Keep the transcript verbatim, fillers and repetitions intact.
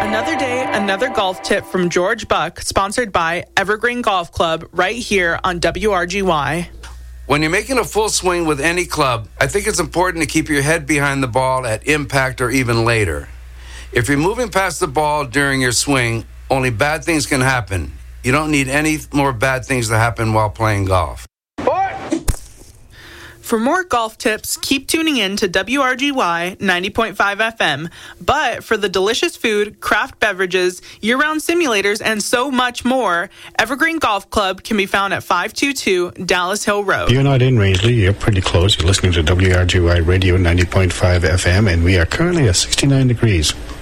Another day, another golf tip from George Buck, sponsored by Evergreen Golf Club, right here on W R G Y. When you're making a full swing with any club, I think it's important to keep your head behind the ball at impact or even later. If you're moving past the ball during your swing, only bad things can happen. You don't need any more bad things to happen while playing golf. For more golf tips, keep tuning in to W R G Y ninety point five F M. But for the delicious food, craft beverages, year-round simulators, and so much more, Evergreen Golf Club can be found at five two two Dallas Hill Road. You're not in Rangeley. You're pretty close. You're listening to W R G Y Radio ninety point five F M, and we are currently at sixty-nine degrees.